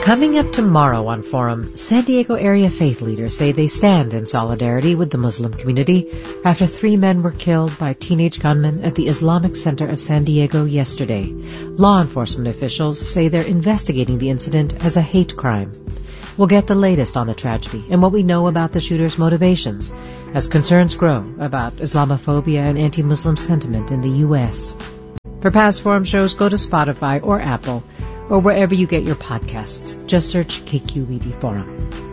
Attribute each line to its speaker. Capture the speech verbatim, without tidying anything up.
Speaker 1: Coming up tomorrow on Forum, San Diego area faith leaders say they stand in solidarity with the Muslim community after three men were killed by teenage gunmen at the Islamic Center of San Diego yesterday. Law enforcement officials say they're investigating the incident as a hate crime. We'll get the latest on the tragedy and what we know about the shooter's motivations as concerns grow about Islamophobia and anti-Muslim sentiment in the U S. For past Forum shows, go to Spotify or Apple or wherever you get your podcasts. Just search K Q E D Forum.